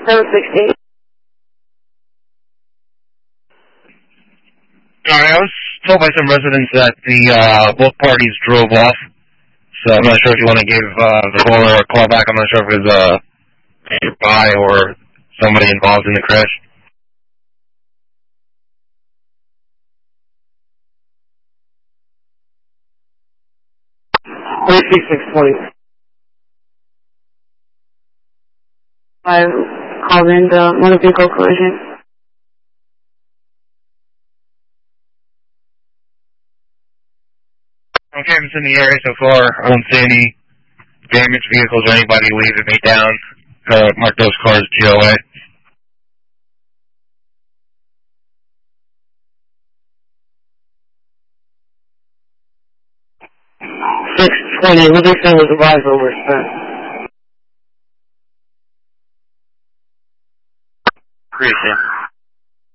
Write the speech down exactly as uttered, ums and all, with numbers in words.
seven sixteen. Alright, I was told by some residents that the, uh, both parties drove off. So I'm not sure if you want to give, uh, the caller a call back. I'm not sure if it was, uh, nearby or somebody involved in the crash. thirty-six twenty. I called in the motor vehicle collision. Okay, I'm in the area so far. I don't see any damaged vehicles or anybody leaving me down. Uh, mark those cars G O A. six twenty, Livingston was advised overspent. Appreciate it.